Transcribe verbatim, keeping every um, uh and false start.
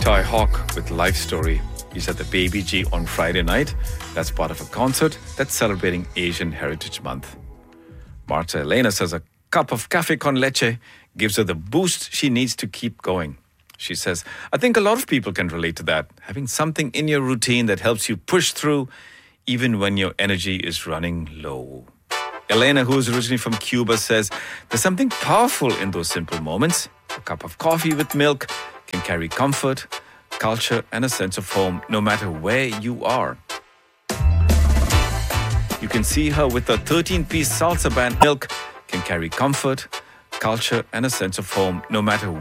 Toy Hawk with Life Story. He's at the Baby G on Friday night. That's part of a concert that's celebrating Asian Heritage Month. Marta Elena says a cup of cafe con leche gives her the boost she needs to keep going. She says, I think a lot of people can relate to that. Having something in your routine that helps you push through even when your energy is running low. Elena, who is originally from Cuba, says there's something powerful in those simple moments. A cup of coffee with milk can carry comfort, culture, and a sense of home no matter where you are. You can see her with a thirteen-piece salsa band. Milk can carry comfort, culture, and a sense of home no matter